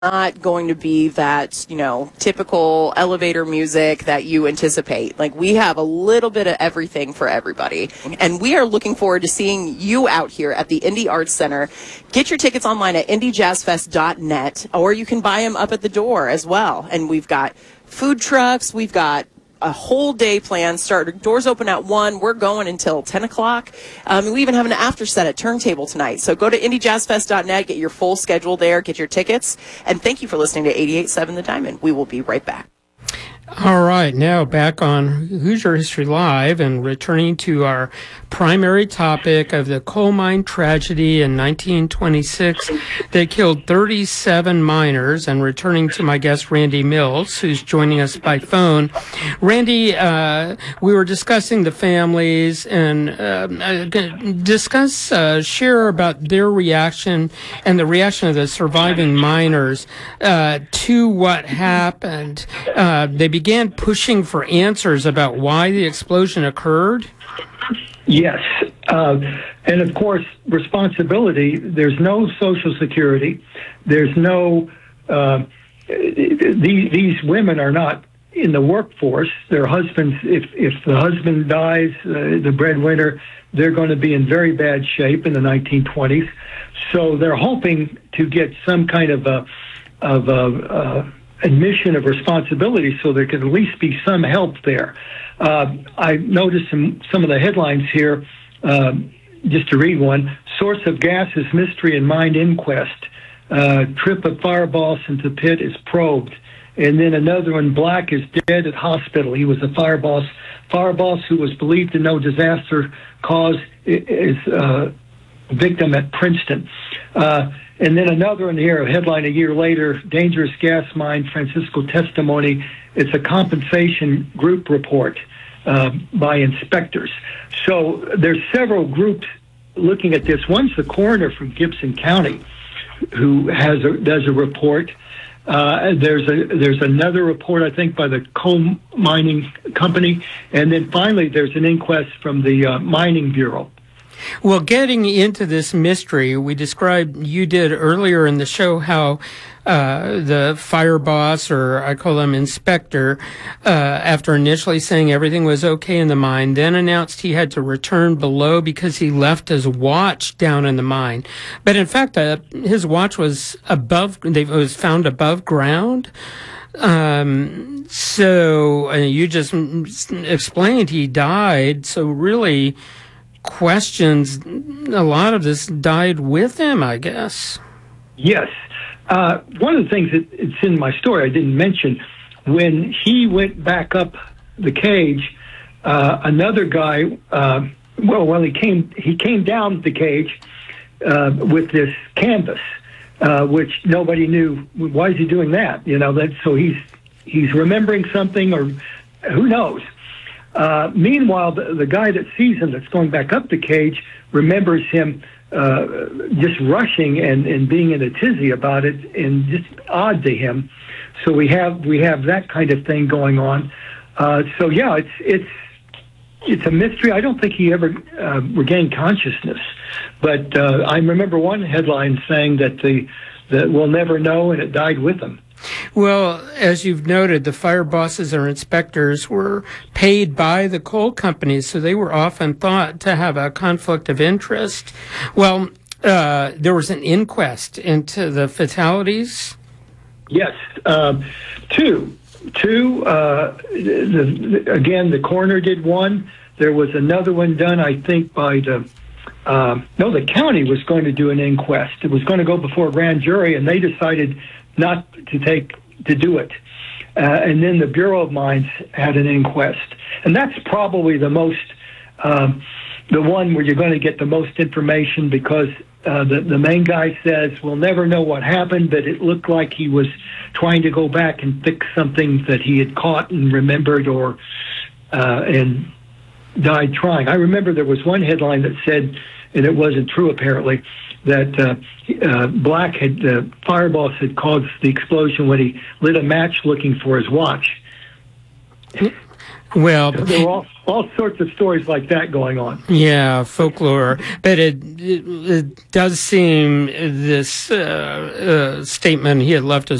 not going to be that, typical elevator music that you anticipate. Like, we have a little bit of everything for everybody. And we are looking forward to seeing you out here at the Indie Arts Center. Get your tickets online at indiejazzfest.net, or you can buy them up at the door as well. And we've got food trucks, we've got a whole day plan. Doors open at 1. We're going until 10 o'clock. We even have an after set at Turntable tonight. So go to indiejazzfest.net, get your full schedule there, get your tickets. And thank you for listening to 88.7 The Diamond. We will be right back. All right, now back on Hoosier History Live and returning to our primary topic of the coal mine tragedy in 1926 that killed 37 miners, and returning to my guest Randy Mills, who's joining us by phone. Randy, we were discussing the families and share about their reaction and the reaction of the surviving miners to what happened. They began pushing for answers about why the explosion occurred? Yes. And of course, responsibility. There's no Social Security. There's no, these women are not in the workforce. Their husbands, if the husband dies, the breadwinner, they're going to be in very bad shape in the 1920s. So they're hoping to get some kind of admission of responsibility so there could at least be some help there. I noticed some of the headlines here, just to read one. Source of gases mystery in mine inquest. Trip of Fireboss into pit is probed. And then another one, Black is dead at hospital. He was a Fireboss. Fireboss who was believed to know disaster cause is victim at Princeton. And then another one here, a headline a year later, dangerous gas mine, Francisco testimony. It's a compensation group report by inspectors. So there's several groups looking at this. One's the coroner from Gibson County who does a report. There's another report, I think, by the coal mining company. And then finally, there's an inquest from the Mining Bureau. Well, getting into this mystery, you did earlier in the show how the fire boss, or I call him inspector, after initially saying everything was okay in the mine, then announced he had to return below because he left his watch down in the mine. But in fact, his watch was it was found above ground. So you just explained he died. So really, questions, a lot of this died with him, I guess. Yes. One of the things it's in my story I didn't mention, when he went back up the cage, another guy, he came down the cage with this canvas, which nobody knew. Why is he doing that? So he's remembering something, or who knows. Meanwhile, the guy that sees him that's going back up the cage remembers him just rushing and being in a tizzy about it, and just odd to him. So we have that kind of thing going on. So yeah, it's a mystery. I don't think he ever regained consciousness, but I remember one headline saying that we'll never know, and it died with him. Well, as you've noted, the fire bosses or inspectors were paid by the coal companies, so they were often thought to have a conflict of interest. Well, there was an inquest into the fatalities? Yes, two. Again, the coroner did one. There was another one done, I think, by the county was going to do an inquest. It was going to go before a grand jury, and they decided not to do it. And then the Bureau of Mines had an inquest. And that's probably the most, the one where you're going to get the most information, because the main guy says, we'll never know what happened, but it looked like he was trying to go back and fix something that he had caught and remembered, and died trying. I remember there was one headline that said, and it wasn't true apparently, that Black Fireboss had caused the explosion when he lit a match looking for his watch. Well, there were all sorts of stories like that going on. Yeah, folklore. But it does seem this statement he had left us